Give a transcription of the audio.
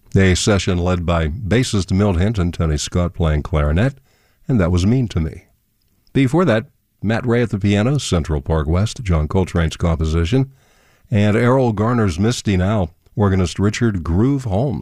A session led by bassist Milt Hinton, Tony Scott playing clarinet, and That Was Mean to Me. Before that, Matt Ray at the piano, Central Park West, John Coltrane's composition, and Errol Garner's Misty Now, organist Richard Groove Holmes.